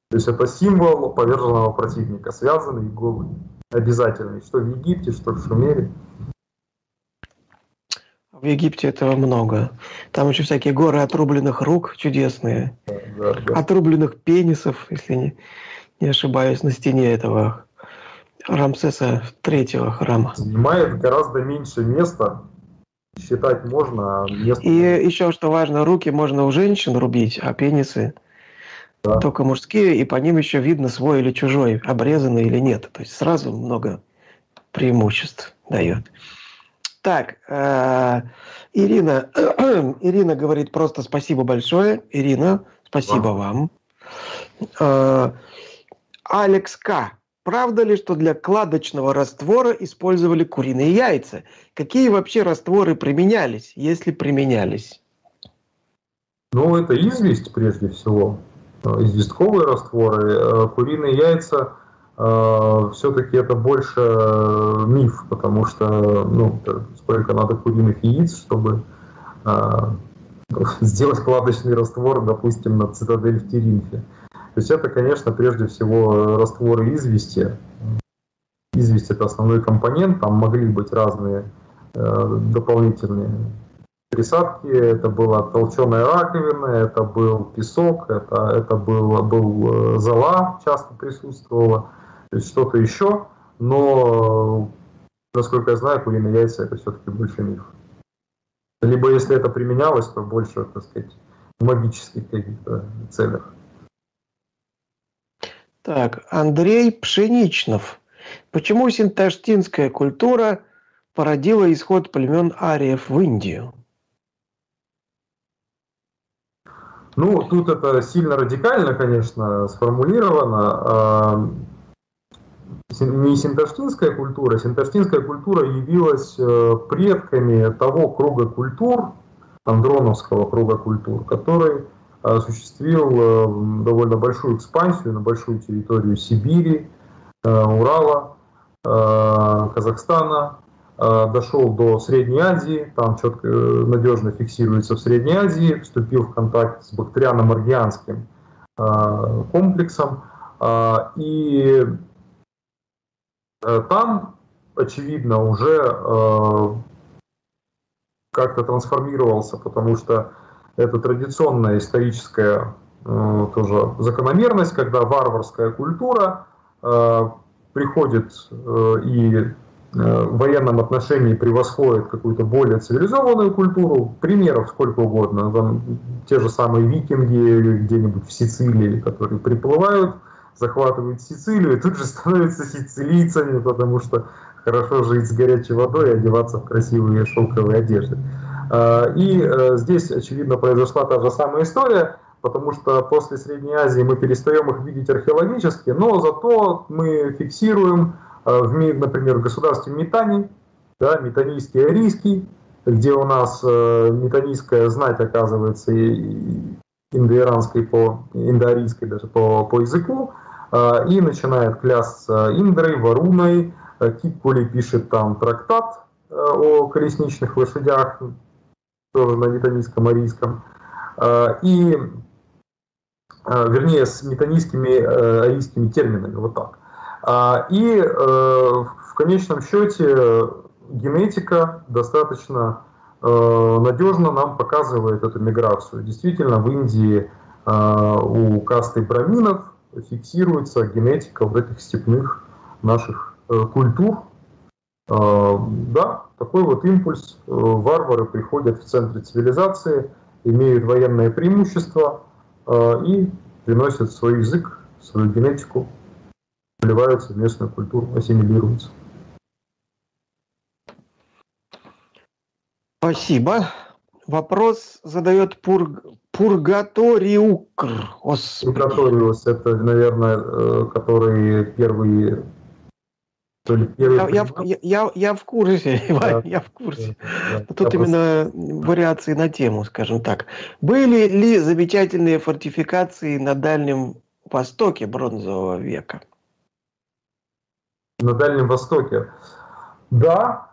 То есть это символ поверженного противника, связанный и голый, обязательный, что в Египте, что в Шумере. В Египте этого много. Там еще всякие горы отрубленных рук чудесные, Да, да. отрубленных пенисов, если не ошибаюсь, на стене этого Рамсеса III храма. Занимает гораздо меньше места, считать можно, а место... И еще, что важно, руки можно у женщин рубить, а пенисы только мужские, и по ним еще видно, свой или чужой, обрезанный или нет. То есть сразу много преимуществ дает. Так, Ирина, Ирина говорит просто спасибо большое. Ирина, спасибо вам. Алекс К. Правда ли, что для кладочного раствора использовали куриные яйца? Какие вообще растворы применялись, если применялись? Ну, это известь, прежде всего. Известковые растворы. Куриные яйца все-таки это больше миф, потому что ну, сколько надо куриных яиц, чтобы сделать кладочный раствор, допустим, на цитадель в Теринфе. То есть это, конечно, прежде всего растворы извести. Известь — это основной компонент, там могли быть разные дополнительные присадки. Это была толченая раковина, это был песок, это был зола, часто присутствовала, то есть что-то еще. Но, насколько я знаю, куриные яйца — это все-таки больше миф. Либо если это применялось, то больше, так сказать, в магических каких-то целях. Так, Андрей Пшеничнов. Почему синташтинская культура породила исход племен ариев в Индию? Ну, тут это сильно радикально, конечно, сформулировано. Не синташтинская культура. Синташтинская культура явилась предками того круга культур, андроновского круга культур, который осуществил довольно большую экспансию на большую территорию Сибири, Урала, Казахстана, дошел до Средней Азии, там четко, надежно фиксируется в Средней Азии, вступил в контакт с бактериано-маргианским комплексом, и там, очевидно, уже как-то трансформировался, потому что это традиционная историческая тоже закономерность, когда варварская культура приходит и в военном отношении превосходит какую-то более цивилизованную культуру. Примеров сколько угодно. Там те же самые викинги где-нибудь в Сицилии, которые приплывают, захватывают Сицилию и тут же становятся сицилийцами, потому что хорошо жить с горячей водой и одеваться в красивые шелковые одежды. И здесь, очевидно, произошла та же самая история, потому что после Средней Азии мы перестаем их видеть археологически, но зато мы фиксируем, например, в государстве Митани, да, Митанийский Арийский, где у нас митанийская знать оказывается индоарийской даже по языку, и начинает клясться Индрой, Варуной. Киккули пишет там трактат о колесничных лошадях, тоже на митанийском арийском, и, вернее, с митанийскими арийскими терминами, вот так. И в конечном счете генетика достаточно надежно нам показывает эту миграцию. Действительно, в Индии у касты браминов фиксируется генетика вот этих степных наших культур. Да, такой вот импульс. Варвары приходят в центры цивилизации, имеют военное преимущество и приносят свой язык, свою генетику, вливаются в местную культуру, ассимилируются. Спасибо. Вопрос задает Пургаториукр. Пургаториус — это, наверное, который первый... Я в курсе, Да. я в курсе. Да. Тут именно вариации на тему, скажем так. Были ли замечательные фортификации на Дальнем Востоке бронзового века? На Дальнем Востоке? Да.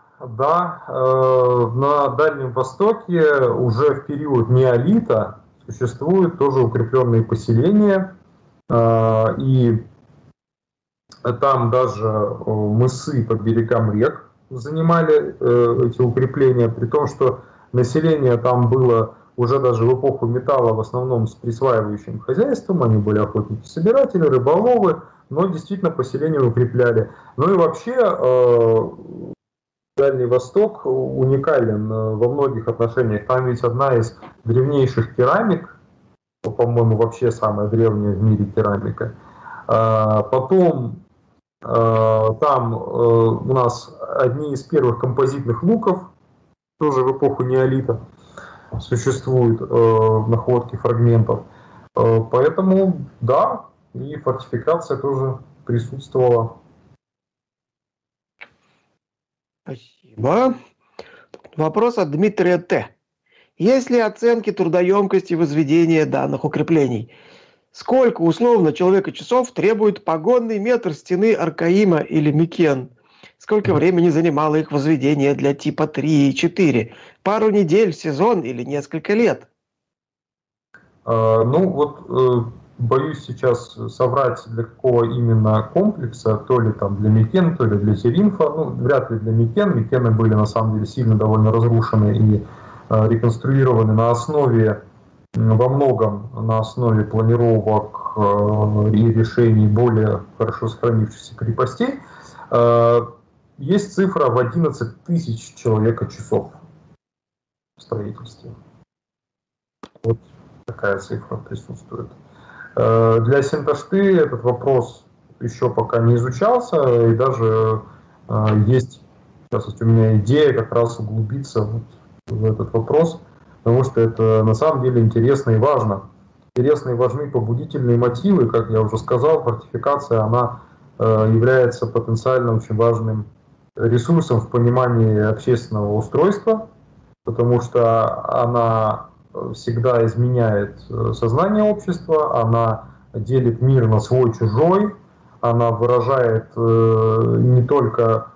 На Дальнем Востоке уже в период неолита существуют тоже укрепленные поселения. И там даже мысы по берегам рек занимали эти укрепления, при том, что население там было уже даже в эпоху металла в основном с присваивающим хозяйством, они были охотники-собиратели, рыболовы, но действительно поселение укрепляли. Ну и вообще Дальний Восток уникален во многих отношениях. Там ведь одна из древнейших керамик, по-моему, вообще самая древняя в мире керамика. Потом там у нас одни из первых композитных луков, тоже в эпоху неолита, существуют находки фрагментов. Поэтому, да, и фортификация тоже присутствовала. Спасибо. Вопрос от Дмитрия Т. Есть ли оценки трудоемкости возведения данных укреплений? Сколько условно человека-часов требует погонный метр стены Аркаима или Микен? Сколько времени занимало их возведение для типа 3 и 4? Пару недель, сезон или несколько лет? Ну вот, боюсь сейчас соврать, для какого именно комплекса, то ли там для Микен, то ли для Теринфа, ну вряд ли для Микен. Микены были на самом деле сильно довольно разрушены и реконструированы на основе, во многом на основе планировок и решений более хорошо сохранившихся крепостей. Есть цифра в 11 тысяч человека-часов в строительстве. Вот такая цифра присутствует. Для Синташты этот вопрос еще пока не изучался, и даже есть, сейчас у меня идея как раз углубиться вот в этот вопрос, потому что это на самом деле интересно и важно. Интересны и важны побудительные мотивы, как я уже сказал, фортификация, она является потенциально очень важным ресурсом в понимании общественного устройства, потому что она всегда изменяет сознание общества, она делит мир на свой-чужой, она выражает не только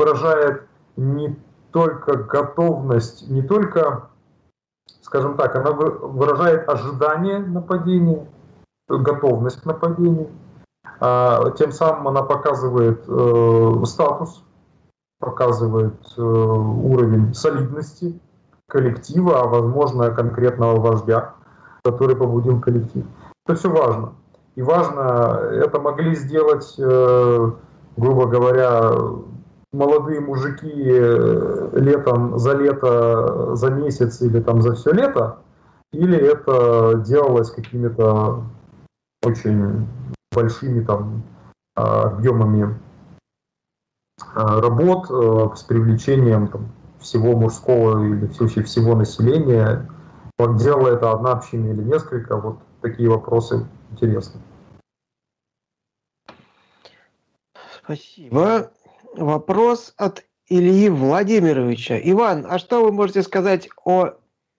готовность, не только, скажем так, она выражает ожидание нападения, готовность к нападению, тем самым она показывает статус, показывает уровень солидности коллектива, а возможно конкретного вождя, который побудил коллектив. Это все важно. И важно, это могли сделать, грубо говоря, молодые мужики летом, за лето, за месяц или там за все лето, или это делалось какими-то очень большими там объемами работ с привлечением там всего мужского или всего населения. Делала это одна община или несколько? Вот такие вопросы интересны. Спасибо. Вопрос от Ильи Владимировича. Иван, а что вы можете сказать о...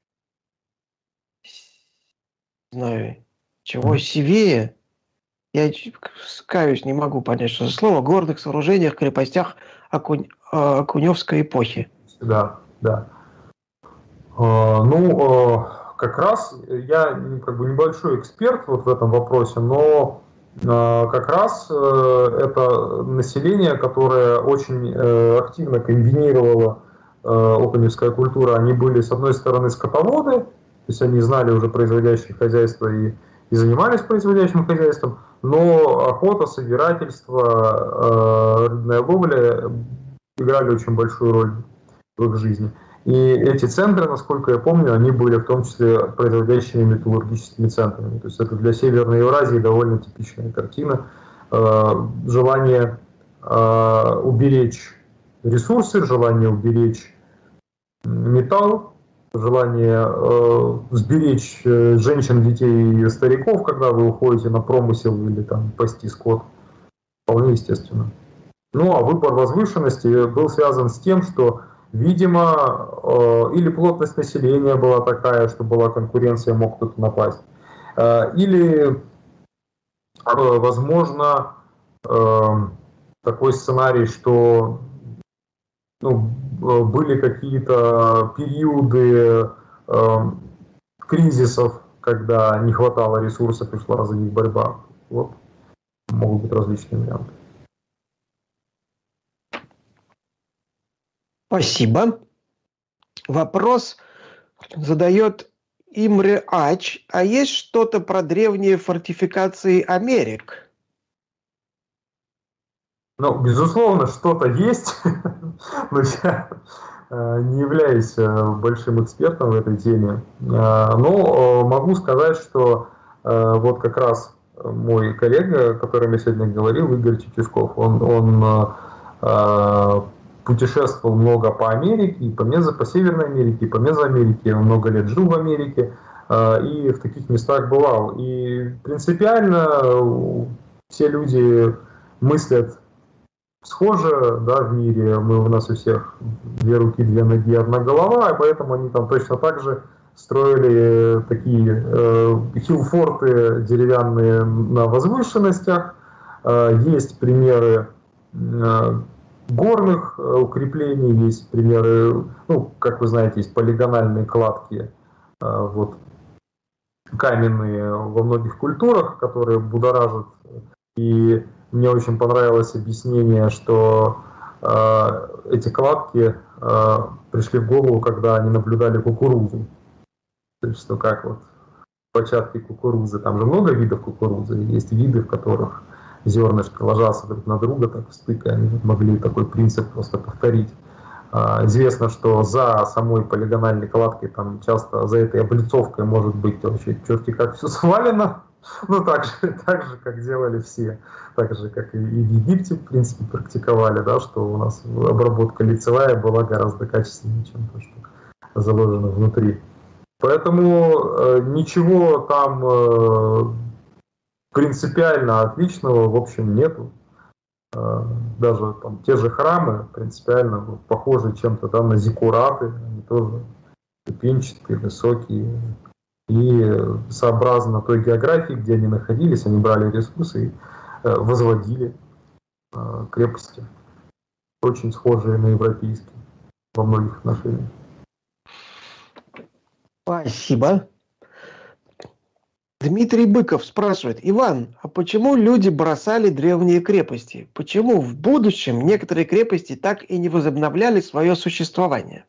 Не знаю, чего сивее? Я каюсь, не могу понять, что за слово. Горных сооружениях, крепостях Окуневской эпохи. Да, да. Как раз я как бы небольшой эксперт вот в этом вопросе, но как раз это население, которое очень активно комбинировало окуневская культура. Они были, с одной стороны, скотоводы, то есть они знали уже производящее хозяйство и занимались производящим хозяйством, но охота, собирательство, рыбная ловля играли очень большую роль в их жизни. И эти центры, насколько я помню, они были в том числе производящими металлургическими центрами. То есть это для Северной Евразии довольно типичная картина. Желание уберечь ресурсы, желание уберечь металл, желание сберечь женщин, детей и стариков, когда вы уходите на промысел или там пасти скот. Вполне естественно. Ну а выбор возвышенности был связан с тем, что, видимо, или плотность населения была такая, что была конкуренция, мог кто-то напасть, или, возможно, такой сценарий, что были какие-то периоды кризисов, когда не хватало ресурсов и шла за них борьба. Вот могут быть различные варианты. Спасибо. Вопрос задает Имре Ач. А есть что-то про древние фортификации Америк? Ну, безусловно, что-то есть, но я не являюсь большим экспертом в этой теме. Но могу сказать, что вот как раз мой коллега, о котором я сегодня говорил, Игорь Чичусков, он путешествовал много по Америке, и по Северной Америке, и по Мезоамерике, он много лет жил в Америке, и в таких местах бывал. И принципиально все люди мыслят схоже, да, в мире. У нас у всех 2 руки, 2 ноги, 1 голова, и поэтому они там точно так же строили такие хилфорты деревянные на возвышенностях. Есть примеры горных укреплений, есть примеры, ну, как вы знаете, есть полигональные кладки, вот, каменные во многих культурах, которые будоражат. И мне очень понравилось объяснение, что эти кладки пришли в голову, когда они наблюдали кукурузу. То есть, что как вот початки кукурузы, там же много видов кукурузы, есть виды, в которых зернышки ложатся друг на друга, так в стык, и они могли такой принцип просто повторить. Известно, что за самой полигональной кладкой, там часто за этой облицовкой может быть вообще черти как все свалено. Ну, так же, как делали все, так же, как и в Египте, в принципе, практиковали, да, что у нас обработка лицевая была гораздо качественнее, чем то, что заложено внутри. Поэтому ничего там принципиально отличного, в общем, нету. Даже там те же храмы принципиально похожи чем-то, да, на зиккураты, они тоже ступенчатые, высокие. И сообразно той географии, где они находились, они брали ресурсы и возводили крепости, очень схожие на европейские во многих отношениях. Спасибо. Дмитрий Быков спрашивает: Иван, а почему люди бросали древние крепости? Почему в будущем некоторые крепости так и не возобновляли свое существование?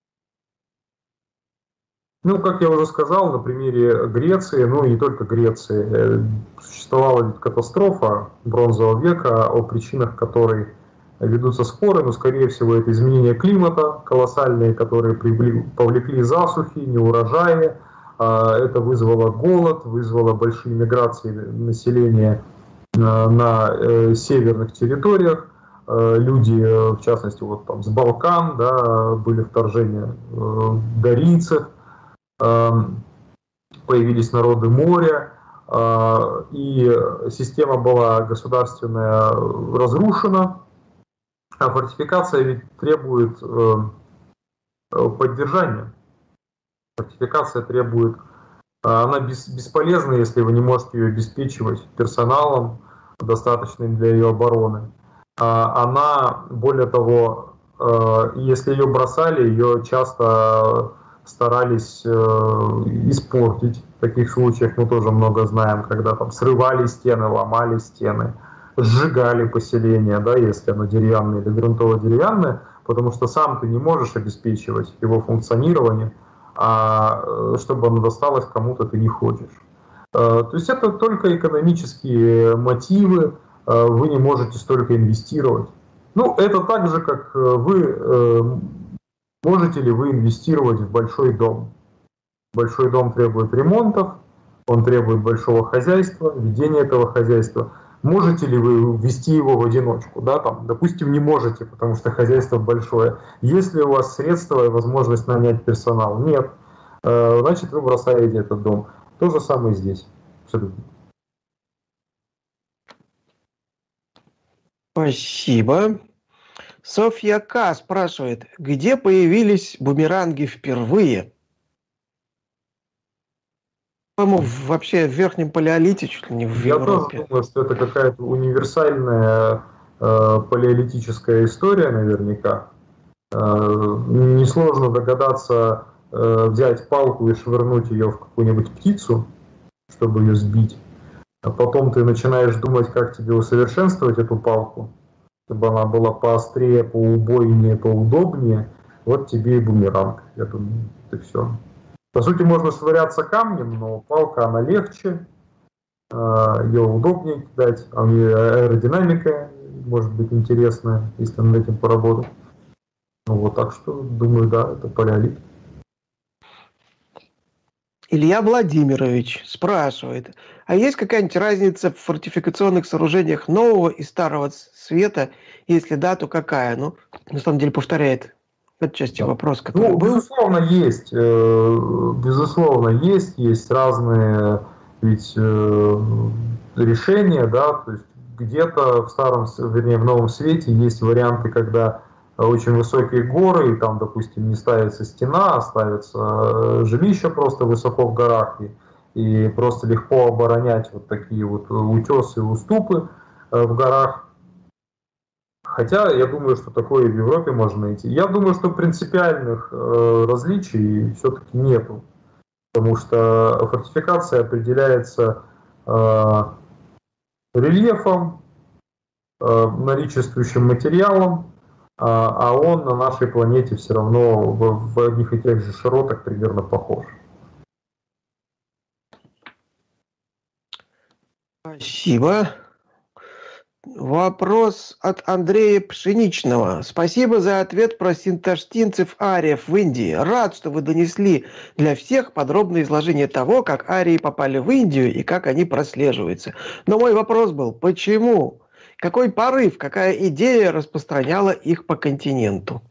Ну, как я уже сказал, на примере Греции, ну и не только Греции, существовала ведь катастрофа бронзового века, о причинах которой ведутся споры, но, скорее всего, это изменения климата колоссальные, которые повлекли засухи, неурожаи. Это вызвало голод, вызвало большие миграции населения на северных территориях. Люди, в частности, вот там с Балкан, да, были вторжения дарийцев, появились народы моря, и система была государственная разрушена, а фортификация ведь требует поддержания. Фортификация требует, она бесполезна, если вы не можете ее обеспечивать персоналом, достаточным для ее обороны. Она, более того, если ее бросали, ее часто старались испортить. В таких случаях мы тоже много знаем, когда там срывали стены, ломали стены, сжигали поселение, да, если оно деревянное или грунтово-деревянное, потому что сам ты не можешь обеспечивать его функционирование, а чтобы оно досталось кому-то, ты не хочешь. То есть это только экономические мотивы, вы не можете столько инвестировать. Ну, это так же, как вы можете ли вы инвестировать в большой дом. Большой дом требует ремонтов, он требует большого хозяйства, ведения этого хозяйства. Можете ли вы ввести его в одиночку? Да, там, допустим, не можете, потому что хозяйство большое. Есть ли у вас средства и возможность нанять персонал? Нет. Значит, вы бросаете этот дом. То же самое здесь. Абсолютно. Спасибо. Софья К. спрашивает, где появились бумеранги впервые? По-моему, вообще в Верхнем Палеолите, чуть ли не в Европе. Я тоже думаю, что это какая-то универсальная палеолитическая история наверняка. Несложно догадаться взять палку и швырнуть ее в какую-нибудь птицу, чтобы ее сбить. а потом ты начинаешь думать, как тебе усовершенствовать эту палку, чтобы она была поострее, поубойнее, поудобнее, вот тебе и бумеранг. Я думаю, это все. По сути, можно швыряться камнем, но палка, она легче, ее удобнее кидать, а у нее аэродинамика может быть интересная, если над этим поработать. Ну вот, так что, думаю, да, это палеолит. Илья Владимирович спрашивает, а есть какая-нибудь разница в фортификационных сооружениях нового и старого света? Если да, то какая? Ну, на самом деле повторяет в этой части вопрос, который Ну, был. безусловно, есть разные ведь решения, да, то есть где-то в старом, вернее, в новом свете есть варианты, когда очень высокие горы, и там, допустим, не ставится стена, а ставится жилище просто высоко в горах, и просто легко оборонять вот такие вот утесы и уступы в горах. Хотя я думаю, что такое и в Европе можно найти. Я думаю, что принципиальных различий все-таки нету, потому что фортификация определяется рельефом, наличествующим материалом, а он на нашей планете все равно в одних и тех же широтах примерно похож. Спасибо. Вопрос от Андрея Пшеничного. Спасибо за ответ про синташтинцев-ариев в Индии. Рад, что вы донесли для всех подробное изложение того, как арии попали в Индию и как они прослеживаются. Но мой вопрос был, почему? Какой порыв, какая идея распространяла их по континенту?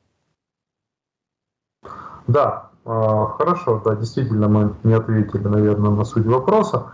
Да, хорошо, да, действительно мы не ответили, наверное, на суть вопроса.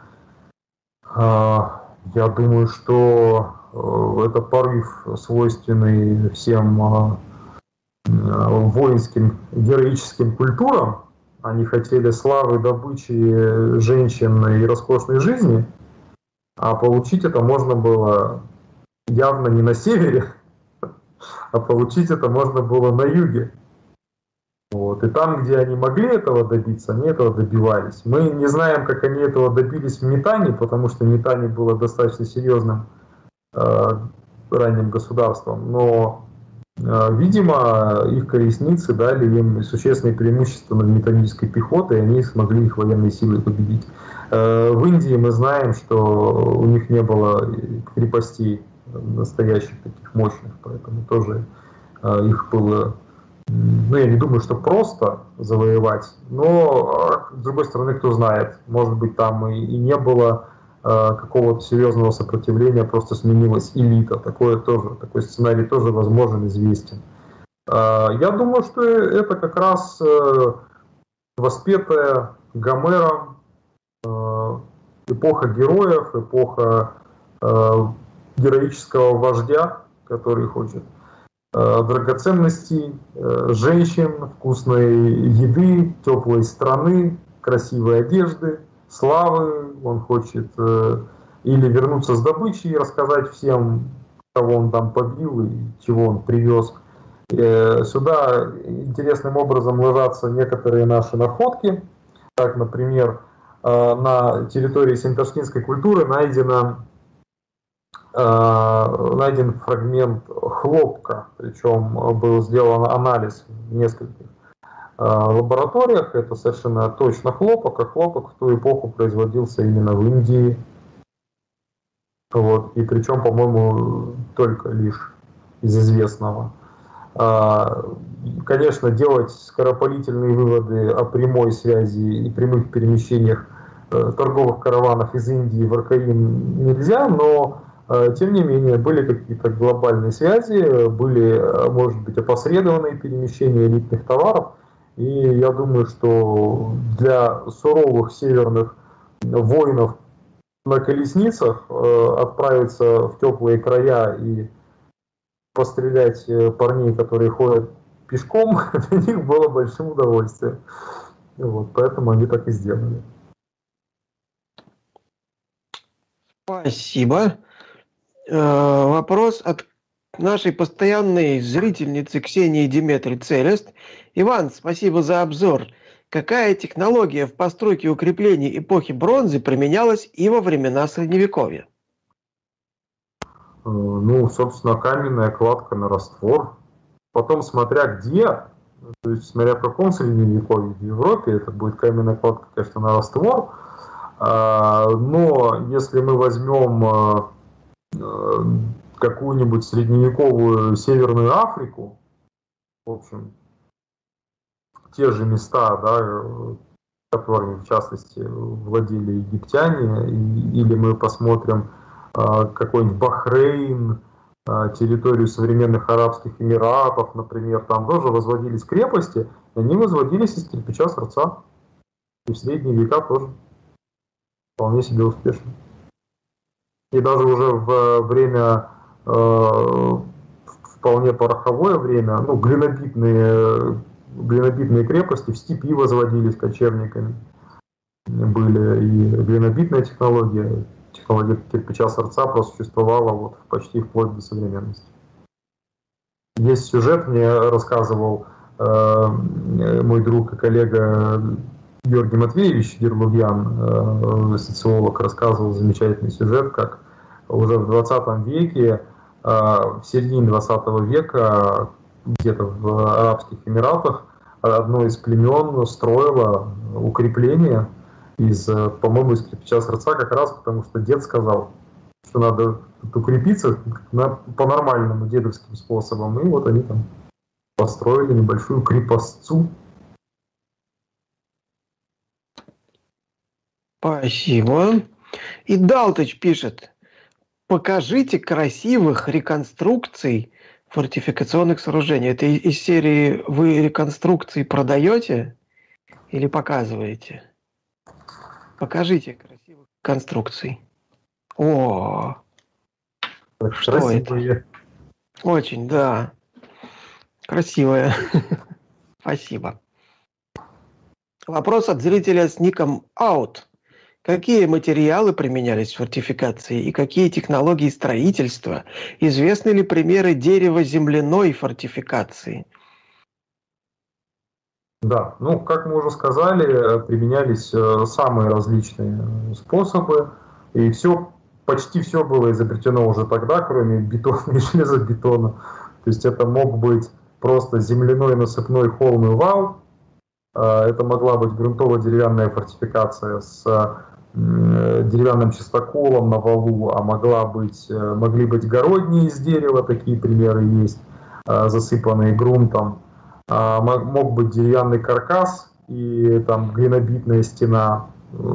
Я думаю, что это порыв, свойственный всем воинским, героическим культурам. Они хотели славы, добычи, женщин и роскошной жизни, а получить это можно было явно не на севере, а получить это можно было на юге. Вот. И там, где они могли этого добиться, они этого добивались. Мы не знаем, как они этого добились в Митане, потому что Митане было достаточно серьезным ранним государством, но, видимо, их колесницы дали им существенные преимущества над металлической пехотой, и они смогли их военной силой победить. В Индии мы знаем, что у них не было крепостей настоящих таких мощных, поэтому тоже их было, ну, я не думаю, что просто завоевать, но, с другой стороны, кто знает, может быть, там и не было какого-то серьезного сопротивления, просто сменилась элита. Такой сценарий тоже возможен, известен. Я думаю, что это как раз воспетая Гомером эпоха героев, эпоха героического вождя, который хочет драгоценностей, женщин, вкусной еды, теплой страны, красивой одежды, славы. Он хочет или вернуться с добычей и рассказать всем, кого он там побил и чего он привез. Сюда интересным образом ложатся некоторые наши находки. Так, например, на территории синташтинской культуры найден фрагмент хлопка, причем был сделан анализ в нескольких лабораториях. Это совершенно точно хлопок, а хлопок в ту эпоху производился именно в Индии. Вот. И причем, по-моему, только лишь из известного. Конечно, делать скоропалительные выводы о прямой связи и прямых перемещениях торговых караванов из Индии в Аркаим нельзя, но тем не менее были какие-то глобальные связи, были, может быть, опосредованные перемещения элитных товаров. И я думаю, что для суровых северных воинов на колесницах отправиться в теплые края и пострелять парней, которые ходят пешком, для них было большим удовольствием. Вот, поэтому они так и сделали. Спасибо. Вопрос от нашей постоянной зрительницы Ксении Диметри Целест. Иван, спасибо за обзор. какая технология в постройке укреплений эпохи бронзы применялась и во времена Средневековья? Ну, собственно, каменная кладка на раствор. Потом, смотря где, то есть смотря в каком Средневековье, в Европе, это будет каменная кладка, конечно, на раствор. Но если мы возьмем какую-нибудь средневековую Северную Африку, в общем, те же места, да, которыми, в частности, владели египтяне, или мы посмотрим какой-нибудь Бахрейн, территорию современных Арабских Эмиратов, например, там тоже возводились крепости, и они возводились из кирпича сырца. И в средние века тоже вполне себе успешно. И даже уже в время вполне пороховое время, ну, глинобитные крепости в степи возводились кочевниками. Были и глинобитная технология кирпича сырца просуществовала вот почти вплоть до современности. Есть сюжет, мне рассказывал мой друг и коллега Георгий Матвеевич Герлубьян, социолог, рассказывал замечательный сюжет, как уже в 20 веке, в середине 20 века, где-то в Арабских Эмиратах, одно из племен строило укрепление по-моему, из кирпича сырца, как раз потому, что дед сказал, что надо укрепиться по-нормальному дедовским способом. И вот они там построили небольшую крепостцу. Спасибо. И Далтыч пишет: покажите красивых реконструкций фортификационных сооружений. Это из серии вы реконструкции продаете или показываете? Покажите красивых конструкций. О, что красивые. Это? Очень, да. Красивая. Спасибо. Вопрос от зрителя с ником Out. Какие материалы применялись в фортификации и какие технологии строительства? Известны ли примеры дерево-земляной фортификации? Да, ну, как мы уже сказали, применялись самые различные способы, и почти все было изобретено уже тогда, кроме бетона и железобетона. То есть это мог быть просто земляной насыпной холм и вал, это могла быть грунтово-деревянная фортификация с деревянным частоколом на валу, а могли быть городни из дерева, такие примеры есть, засыпанные грунтом. Мог быть деревянный каркас и там глинобитная стена,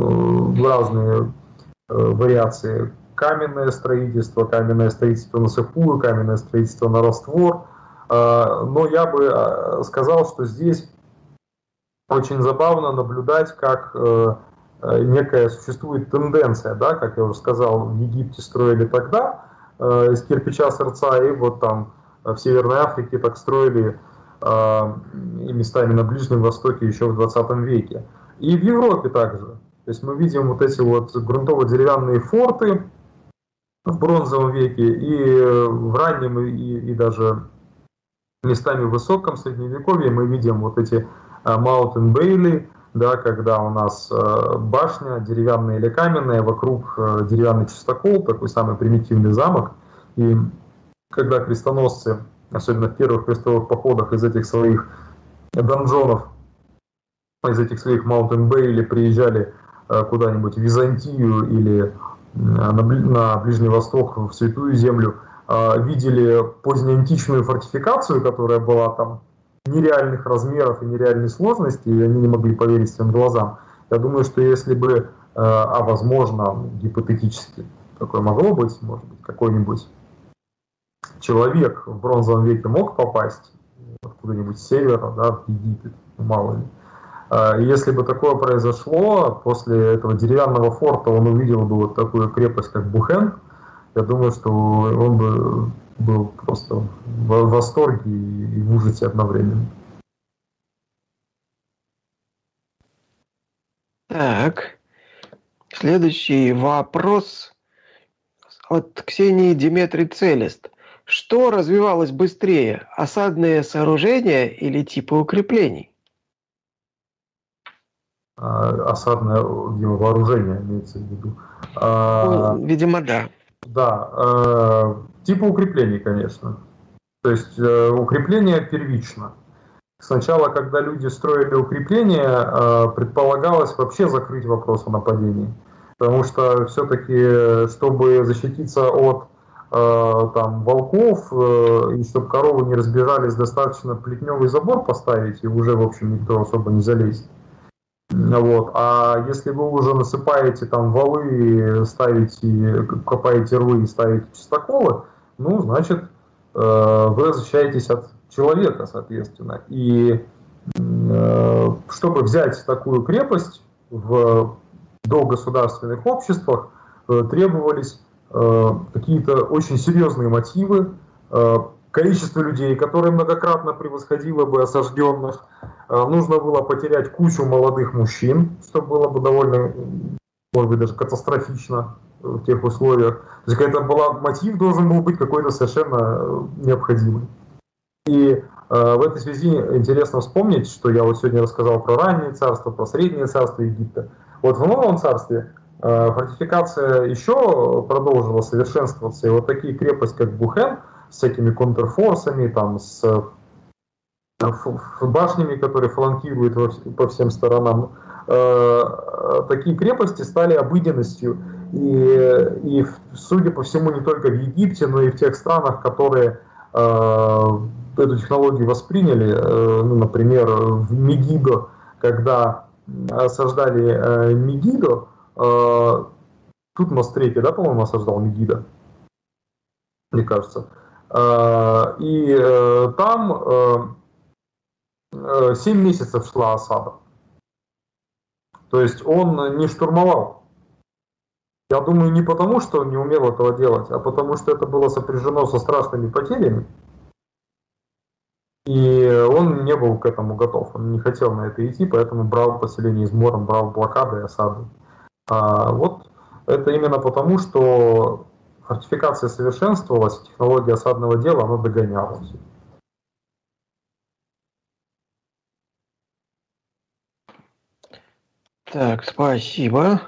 разные вариации. Каменное строительство на сыпую, каменное строительство на раствор. Но я бы сказал, что здесь очень забавно наблюдать, как некая существует тенденция, да, как я уже сказал, в Египте строили тогда из кирпича сырца, и вот там в Северной Африке так строили и местами на Ближнем Востоке еще в 20 веке. И в Европе также. То есть мы видим вот эти вот грунтово-деревянные форты в бронзовом веке, и в раннем, и даже местами в высоком средневековье мы видим вот эти Mountain Bailey, да, когда у нас башня деревянная или каменная, вокруг деревянный частокол, такой самый примитивный замок. И когда крестоносцы, особенно в первых крестовых походах, из этих своих донжонов, из этих своих Mountain Bailey приезжали куда-нибудь в Византию или на Ближний Восток, в Святую Землю, видели позднеантичную фортификацию, которая была там нереальных размеров и нереальной сложности, и они не могли поверить своим глазам. Я думаю, что если бы, возможно, гипотетически такое могло быть, может быть, какой-нибудь человек в бронзовом веке мог попасть откуда-нибудь с севера, да, в Египет, мало ли. Если бы такое произошло, после этого деревянного форта он увидел бы вот такую крепость, как Бухен, я думаю, что он бы был просто в восторге и в ужасе одновременно. Так, следующий вопрос от Ксении Диметрий Целест. Что развивалось быстрее, осадные сооружения или типы укреплений? осадное, видимо, вооружение имеется в виду. Ну, видимо, да. Да, типа укреплений, конечно. То есть укрепление первично. Сначала, когда люди строили укрепления, предполагалось вообще закрыть вопрос о нападении. Потому что все-таки, чтобы защититься от там, волков, и чтобы коровы не разбежались, достаточно плетневый забор поставить, и уже, в общем, никто особо не залезет. Вот. А если вы уже насыпаете там валы, ставите, копаете рвы и ставите чистоколы, ну, значит, вы защищаетесь от человека, соответственно. И чтобы взять такую крепость в догосударственных обществах, требовались какие-то очень серьезные мотивы, количество людей, которое многократно превосходило бы осажденных. Нужно было потерять кучу молодых мужчин, что было бы довольно, может быть, даже катастрофично в тех условиях. То есть это мотив должен был быть какой-то совершенно необходимый. И в этой связи интересно вспомнить, что я вот сегодня рассказал про раннее царство, про среднее царство Египта. Вот в новом царстве фортификация еще продолжила совершенствоваться, и вот такие крепости, как Бухен, с всякими контрфорсами, там, с башнями, которые фланкируют по всем сторонам, такие крепости стали обыденностью. И, судя по всему, не только в Египте, но и в тех странах, которые эту технологию восприняли, ну, например, в Мегидо, когда осаждали Мегидо, тут Мострепи, да, по-моему, осаждал Мегидо, мне кажется, и там 7 месяцев шла осада. То есть он не штурмовал. Я думаю, не потому, что он не умел этого делать, а потому, что это было сопряжено со страшными потерями. И он не был к этому готов, он не хотел на это идти, поэтому брал поселение измором, брал блокады и осады. Вот это именно потому, что фортификация совершенствовалась, технология осадного дела, она догоняла. Так, спасибо.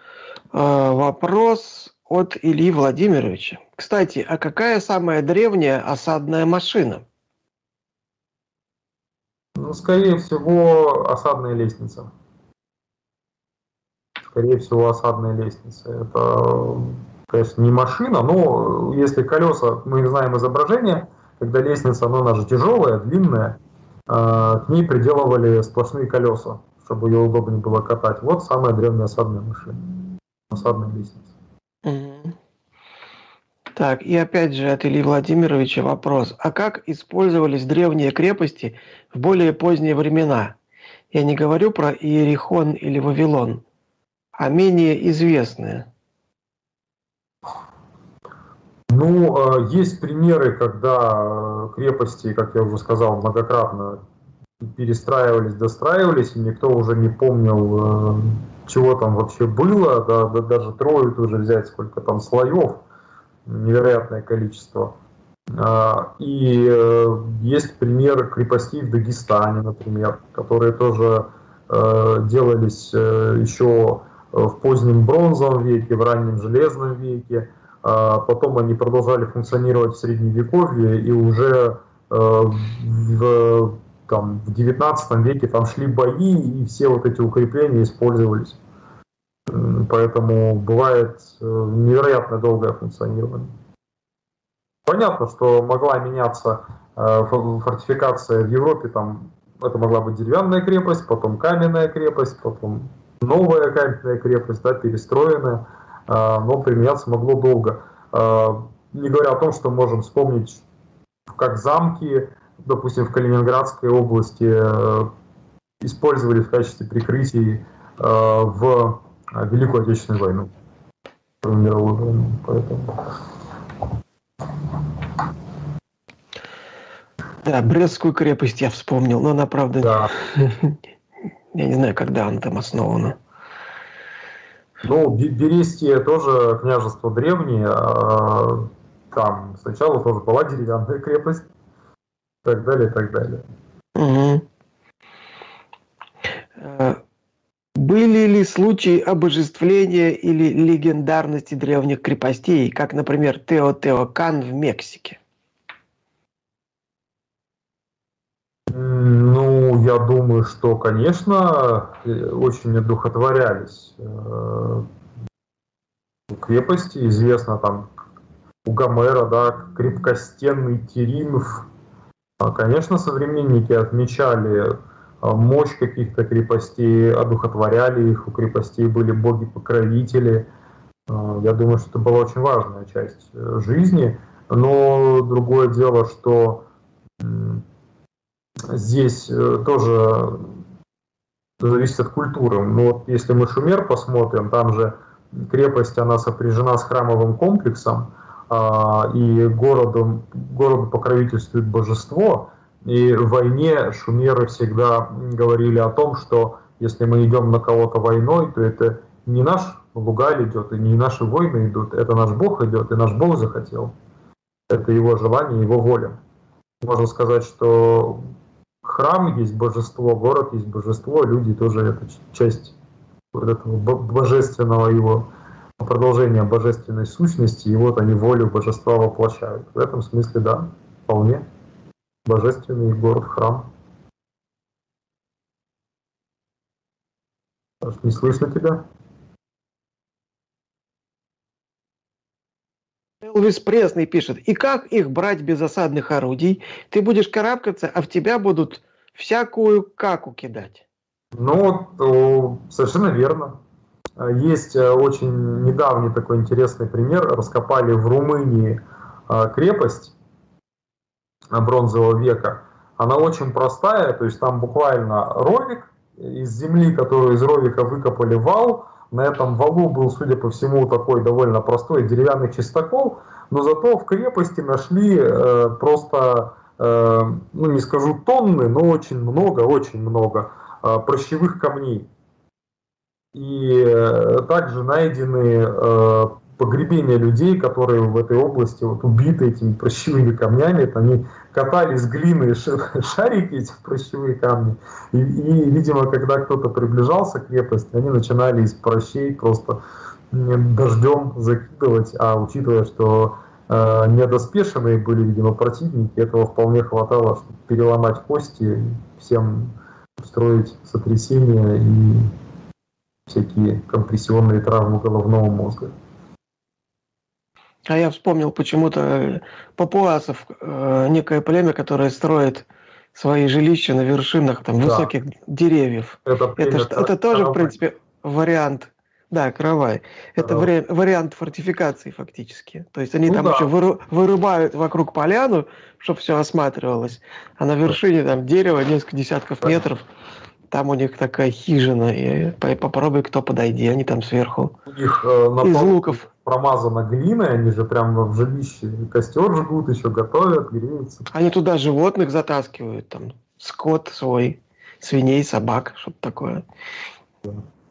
Вопрос от Ильи Владимировича. Кстати, а какая самая древняя осадная машина? Ну, скорее всего, осадная лестница. Скорее всего, осадная лестница. Это, конечно, не машина, но если колеса, мы знаем изображение, когда лестница, она же тяжелая, длинная, к ней приделывали сплошные колеса, чтобы ее удобнее было катать. Вот самая древняя осадная машина. Осадная лестница. Мгм. Так, и опять же от Ильи Владимировича вопрос. А как использовались древние крепости в более поздние времена? Я не говорю про Иерихон или Вавилон, а менее известные. Ну, есть примеры, когда крепости, как я уже сказал, многократно перестраивались, достраивались, и никто уже не помнил, чего там вообще было, да, даже Трою тоже взять, сколько там слоев, невероятное количество. И есть примеры крепостей в Дагестане, например, которые тоже делались еще в позднем бронзовом веке, в раннем железном веке. Потом они продолжали функционировать в Средневековье, и уже в 19 веке там шли бои, и все вот эти укрепления использовались. Поэтому бывает невероятно долгое функционирование. Понятно, что могла меняться фортификация в Европе, там это могла быть деревянная крепость, потом каменная крепость, потом новая каменная крепость, да, перестроенная, но применяться могло долго. Не говоря о том, что можем вспомнить, как замки, допустим, в Калининградской области использовали в качестве прикрытий в Великую Отечественную войну, Вторую мировую войну, поэтому... Да, Брестскую крепость я вспомнил, но она, правда, Да. я не знаю, когда она там основана. Ну, Берестия тоже княжество древнее, там сначала тоже была деревянная крепость, и так далее, и так далее. Угу. Были ли случаи обожествления или легендарности древних крепостей, как, например, Теотеокан в Мексике? Ну, я думаю, что, конечно, очень одухотворялись крепости. Известно там у Гомера, да, крепкостенный Теринф. Конечно, современники отмечали мощь каких-то крепостей, одухотворяли их, у крепостей были боги-покровители. Я думаю, что это была очень важная часть жизни. Но другое дело, что здесь тоже зависит от культуры. Ну, вот если мы Шумер посмотрим, там же крепость, она сопряжена с храмовым комплексом, и городу покровительствует божество. И в войне шумеры всегда говорили о том, что если мы идем на кого-то войной, то это не наш Лугаль идет, и не наши войны идут, это наш Бог идет, и наш Бог захотел. Это его желание, его воля. Можно сказать, что храм есть божество, город есть божество, люди тоже это часть вот этого божественного его, продолжения божественной сущности, и вот они волю божества воплощают. В этом смысле, да, вполне божественный город, храм. Не слышно тебя? Элвис Пресный пишет: и как их брать без осадных орудий? Ты будешь карабкаться, а в тебя будут всякую каку кидать. Ну, совершенно верно. Есть очень недавний такой интересный пример. Раскопали в Румынии крепость бронзового века. Она очень простая, то есть там буквально ровик из земли, который из ровика выкопали вал. На этом валу был, судя по всему, такой довольно простой деревянный чистокол, но зато в крепости нашли просто, ну не скажу тонны, но очень много прощевых камней. И также найдены погребения людей, которые в этой области вот, убиты этими прощевыми камнями. Это они катали с глины шарики, эти прощевые камни. И, видимо, когда кто-то приближался к крепости, они начинали из прощей просто дождем закидывать. А учитывая, что недоспешенные были, видимо, противники, этого вполне хватало, чтобы переломать кости, всем устроить сотрясения и всякие компрессионные травмы головного мозга. А я вспомнил почему-то папуасов, некое племя, которое строит свои жилища на вершинах там, высоких деревьев. Это тоже, в принципе, вариант. Да, каравай. Это вариант фортификации фактически. То есть они там еще вырубают вокруг поляну, чтобы все осматривалось. А на вершине там дерева несколько десятков метров. Там у них такая хижина, и попробуй кто подойди, они там сверху. У них из луков промазано глиной, они же прямо в жилище костер жгут, еще готовят, греются. Они туда животных затаскивают, там скот свой, свиней, собак, что-то такое. Да.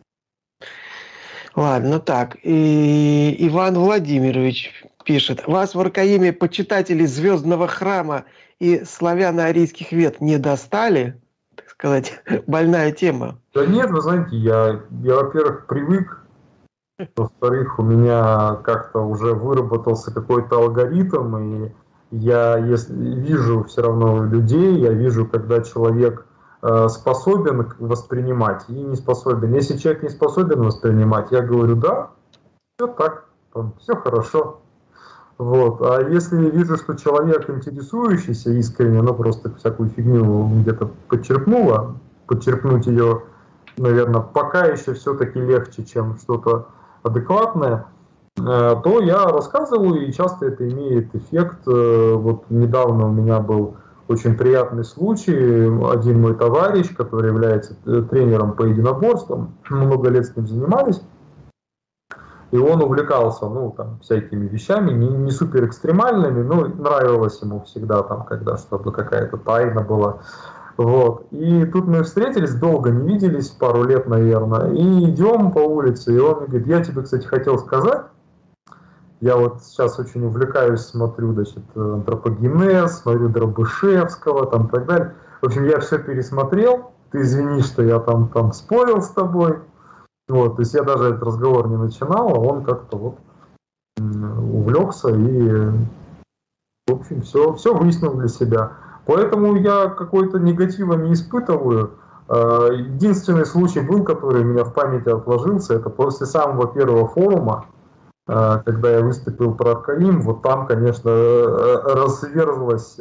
Ладно, так. И Иван Владимирович пишет: вас в Аркаиме почитатели Звездного храма и славяно-арийских вет не достали? Так сказать, больная тема. Да нет, вы знаете, я во-первых, привык, во-вторых, у меня как-то уже выработался какой-то алгоритм, и я вижу все равно людей, я вижу, когда человек способен воспринимать и не способен. Если человек не способен воспринимать, я говорю, да, все так, все хорошо. Вот. А если я вижу, что человек интересующийся искренне, но просто всякую фигню где-то подчеркнуть ее, наверное, пока еще все-таки легче, чем что-то адекватное, то я рассказываю, и часто это имеет эффект. Вот недавно у меня был очень приятный случай. Один мой товарищ, который является тренером по единоборствам, много лет с ним занимались, и он увлекался, ну, там, всякими вещами, не супер экстремальными, но нравилось ему всегда, там, когда что-то, какая-то тайна была. Вот. И тут мы встретились, долго не виделись, пару лет, наверное, и идем по улице, и он мне говорит: я тебе, кстати, хотел сказать, я вот сейчас очень увлекаюсь, смотрю, значит, антропогенез, смотрю Дробышевского, там, и так далее. В общем, я все пересмотрел, ты извини, что я там спорил с тобой. Вот, то есть я даже этот разговор не начинал, а он как-то вот увлекся и, в общем, все выяснил для себя. Поэтому я какой-то негатива не испытываю. Единственный случай был, который у меня в памяти отложился, это после самого первого форума, когда я выступил про Аркаим, вот там, конечно, разверзлась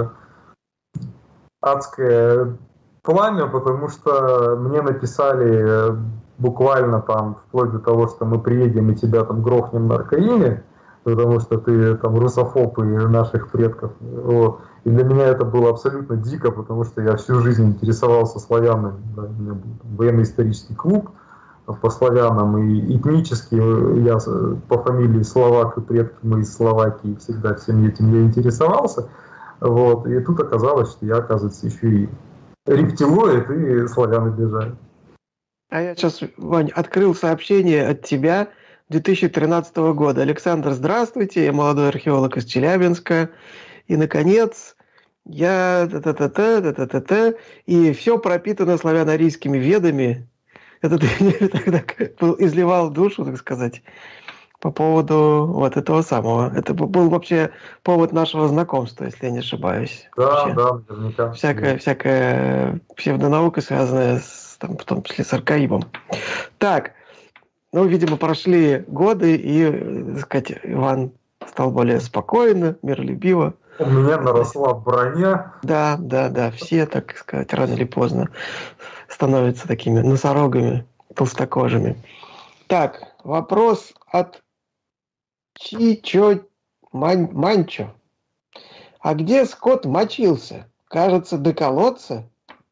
адское пламя, потому что мне написали буквально там вплоть до того, что мы приедем и тебя там грохнем на Аркаиме, потому что ты там русофоб и наших предков. Вот. И для меня это было абсолютно дико, потому что я всю жизнь интересовался славянами. Да, у меня был военно-исторический клуб по славянам, и этнически я по фамилии Словак, и предки мы из Словакии, всегда всем этим я интересовался. Вот. И тут оказалось, что я, оказывается, еще и рептилоид, и славян обижаю. А я сейчас, Вань, открыл сообщение от тебя 2013 года. Александр, здравствуйте, я молодой археолог из Челябинска. И, наконец, я та-та-та-та, и все пропитано славяно-арийскими ведами. Это ты мне тогда изливал душу, так сказать, по поводу вот этого самого. Это был вообще повод нашего знакомства, если я не ошибаюсь. Да, Вообще. да, наверняка. Всякая псевдонаука, связанная там, в том числе с аркаимом. Так, ну, видимо, прошли годы, и, так сказать, Иван стал более спокойно, миролюбиво. У меня наросла броня. Да, все, так сказать, рано или поздно становятся такими носорогами, толстокожими. Так, вопрос от Чичо Манчо. А где скот мочился? Кажется, до колодца?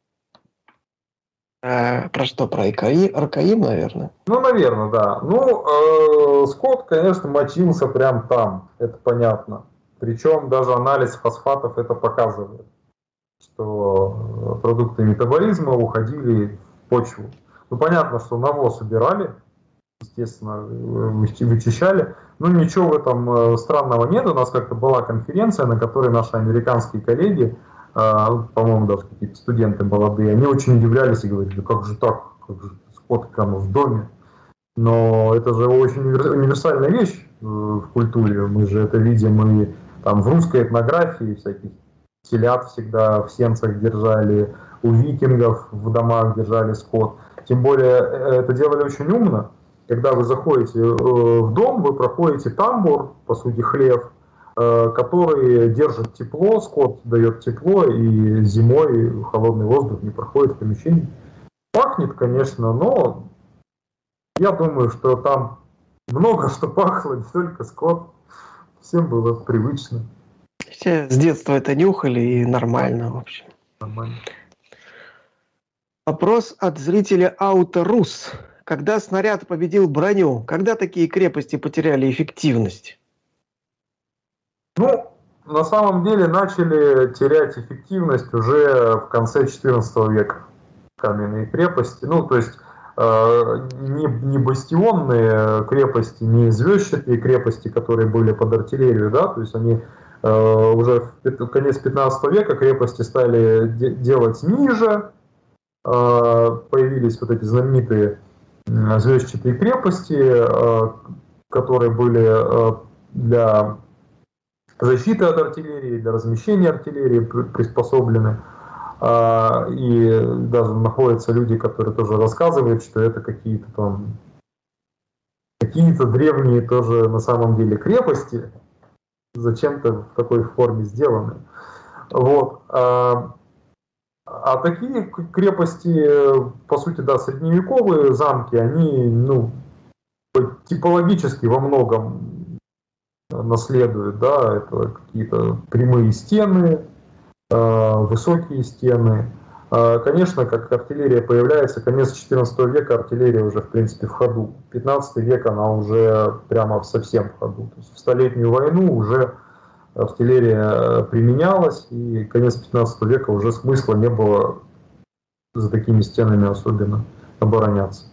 Про что? Про Аркаим, наверное? Ну, наверное, да. Ну, скот, конечно, мочился прям там, это понятно. Причем даже анализ фосфатов это показывает, что продукты метаболизма уходили в почву. Ну, понятно, что навоз убирали, естественно, вычищали. Но ничего в этом странного нет. У нас как-то была конференция, на которой наши американские коллеги, по-моему, даже какие-то студенты молодые, они очень удивлялись и говорили, да как же так, как же скот прямо в доме. Но это же очень универсальная вещь в культуре. Мы же это видим и там в русской этнографии, всяких телят всегда в сенцах держали, у викингов в домах держали скот. Тем более это делали очень умно. Когда вы заходите в дом, вы проходите тамбур, по сути хлев, который держит тепло, скот дает тепло, и зимой холодный воздух не проходит в помещении. Пахнет, конечно, но я думаю, что там много что пахло, не только скот. Всем было привычно. Все с детства это нюхали, и нормально, в общем. Нормально. Вопрос от зрителя Ауторус. Когда снаряд победил броню, когда такие крепости потеряли эффективность? Ну, на самом деле начали терять эффективность уже в конце XIV века каменные крепости. Ну, то есть не бастионные крепости, не звездчатые крепости, которые были под артиллерию, да, то есть они уже в конец 15 века крепости стали делать ниже, появились вот эти знаменитые звездчатые крепости, которые были для защиты от артиллерии, для размещения артиллерии приспособлены. И даже находятся люди, которые тоже рассказывают, что это какие-то древние тоже на самом деле крепости, зачем-то в такой форме сделаны. Вот. А такие крепости, по сути, да, средневековые замки, они, ну, типологически во многом наследуют, да, это какие-то прямые стены, высокие стены. Конечно, как артиллерия появляется, конец XIV века артиллерия уже, в принципе, в ходу. 15 век она уже прямо совсем в ходу. То есть в Столетнюю войну уже артиллерия применялась, и конец 15 века уже смысла не было за такими стенами особенно обороняться.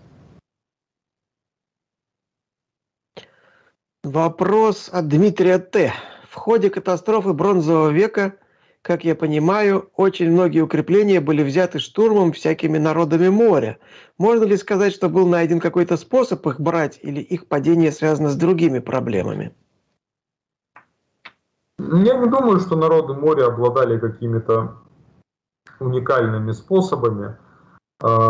Вопрос от Дмитрия Т. В ходе катастрофы Бронзового века как я понимаю, очень многие укрепления были взяты штурмом всякими народами моря. Можно ли сказать, что был найден какой-то способ их брать, или их падение связано с другими проблемами? Я не думаю, что народы моря обладали какими-то уникальными способами.